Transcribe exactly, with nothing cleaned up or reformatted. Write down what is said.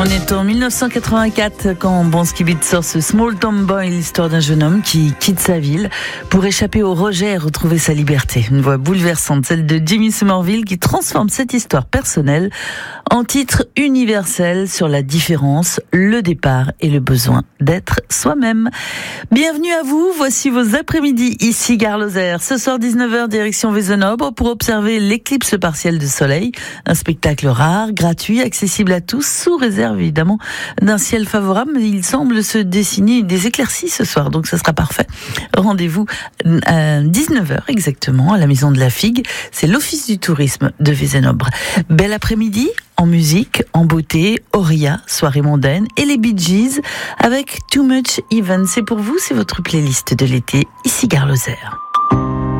est en mille neuf cent quatre-vingt-quatre quand Bronski Beat sort ce Small Town Boy, l'histoire d'un jeune homme qui quitte sa ville pour échapper au rejet et retrouver sa liberté. Une voix bouleversante, celle de Jimmy Somerville, qui transforme cette histoire personnelle en titre universel sur la différence, le départ et le besoin d'être soi-même. Bienvenue à vous, voici vos après-midi ici Gare Lozère. Ce soir dix-neuf heures, direction Vezenobre pour observer l'éclipse partielle de soleil. Un spectacle rare, gratuit, accessible à tous, sous réserve évidemment d'un ciel favorable. Il semble se dessiner des éclaircies ce soir, donc ça sera parfait. Rendez-vous à dix-neuf heures exactement à la Maison de la Figue. C'est l'Office du tourisme de Vezenobre. Bel après-midi en musique, en beauté, Auria, soirée mondaine et les Bee Gees avec Too Much Even. C'est pour vous, c'est votre playlist de l'été, ici Gare Lozère.